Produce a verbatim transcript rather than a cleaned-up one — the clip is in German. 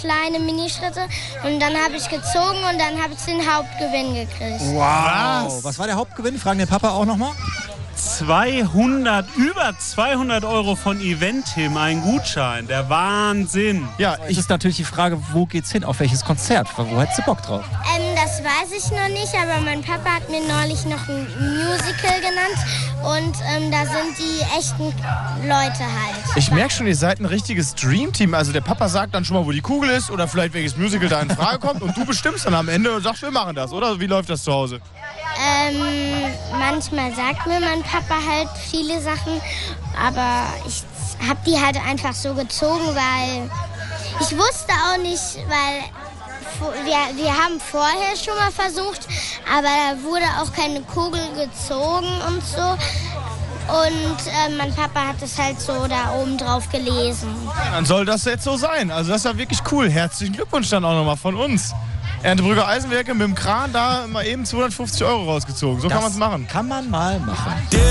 kleine Minischritte. Und dann habe ich gezogen und dann habe ich den Hauptgewinn gekriegt. Wow. Was war der Hauptgewinn? Fragen den Papa auch nochmal. zweihundert, über zweihundert Euro von Eventim, ein Gutschein, der Wahnsinn. Ja, ich ist natürlich die Frage, wo geht's hin, auf welches Konzert, wo hättest du Bock drauf? Ähm, das weiß ich noch nicht, aber mein Papa hat mir neulich noch ein Musical genannt und ähm, da sind die echten Leute halt. Ich merke schon, ihr seid ein richtiges Dreamteam. Also der Papa sagt dann schon mal, wo die Kugel ist oder vielleicht welches Musical da in Frage kommt und du bestimmst dann am Ende und sagst, wir machen das, oder? Wie läuft das zu Hause? Ähm, manchmal sagt mir mein Papa halt viele Sachen, aber ich habe die halt einfach so gezogen, weil ich wusste auch nicht, weil wir, wir haben vorher schon mal versucht, aber da wurde auch keine Kugel gezogen und so. Und äh, mein Papa hat es halt so da oben drauf gelesen. Ja, dann soll das jetzt so sein. Also das ist ja wirklich cool. Herzlichen Glückwunsch dann auch nochmal von uns. Erntebrücker Eisenwerke mit dem Kran da mal eben zweihundertfünfzig Euro rausgezogen. So Das kann man es machen. Kann man mal machen.